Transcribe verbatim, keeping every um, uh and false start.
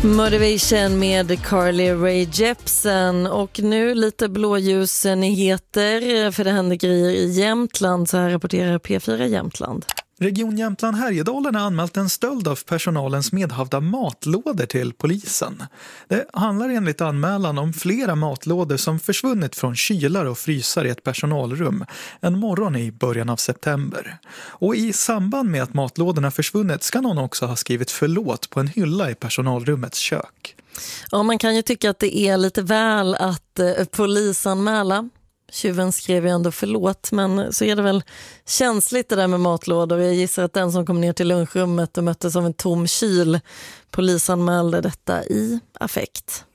Motivation med Carly Rae Jepsen. Och nu lite blåljusnyheter, för det händer grejer i Jämtland. Så här rapporterar P fyra Jämtland. Region Jämtland Härjedalen har anmält en stöld av personalens medhavda matlådor till polisen. Det handlar enligt anmälan om flera matlådor som försvunnit från kylar och frysar i ett personalrum en morgon i början av september. Och i samband med att matlådorna försvunnit ska någon också ha skrivit förlåt på en hylla i personalrummets kök. Ja, man kan ju tycka att det är lite väl att eh, polisanmäla. Tjuven skrev ju ändå förlåt, men så är det väl känsligt det där med matlådor. Jag gissar att den som kom ner till lunchrummet och möttes av en tom kyl polisanmälde detta i affekt.